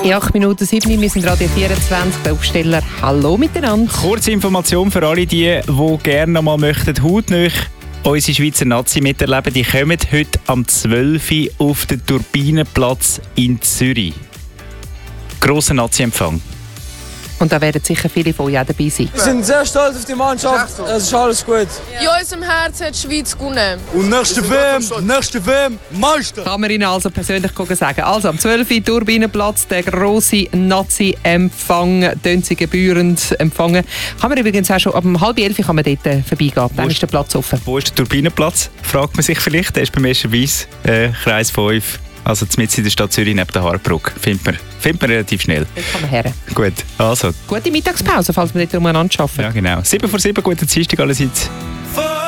In 8 Minuten 7, wir sind Radio 24 bei Aufsteller. Hallo miteinander. Kurze Information für alle die gerne noch mal möchten hautnah unsere Schweizer Nazi miterleben. Die kommen heute am 12. Uhr auf den Turbinenplatz in Zürich. Grosser Nazi-Empfang. Und da werden sicher viele von euch auch dabei sein. Wir sind sehr stolz auf die Mannschaft. Es ist alles gut. In unserem Herzen hat die Schweiz gewonnen. Und nächste WM, Meister. Kann man Ihnen also persönlich sagen. Also am 12. Uhr Turbinenplatz, der grosse Nazi-Empfang, tönt Sie gebührend empfangen. Kann man übrigens auch schon ab 10:30 kann man dort vorbeigehen. Dann ist der Platz offen. Wo ist der Turbinenplatz? Fragt man sich vielleicht. Der ist beim Escherwies, Kreis 5. Also mitten in der Stadt Zürich neben der Haarbrücke. Findet man relativ schnell. Dort kann man her. Gut, also. Gute Mittagspause, falls wir dort umeinander arbeiten. Ja, genau. 7 vor 7, guten Dienstag allerseits.